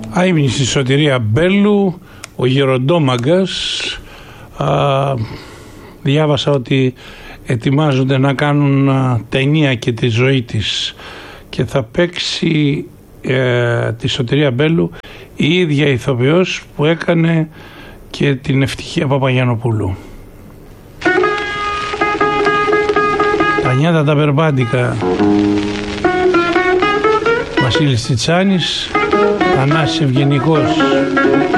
Άιμνη στη Σωτηρία Μπέλου, ο Γεροντόμαγκας. Διάβασα ότι ετοιμάζονται να κάνουν ταινία και τη ζωή της και θα παίξει τη Σωτηρία Μπέλου η ίδια ηθοποιός που έκανε και την Ευτυχία Παπαγιαννοπούλου. Τα νιάτα τα περπάντικα. Βασίλης Τσιτσάνης, Θανάσης Ευγενικός.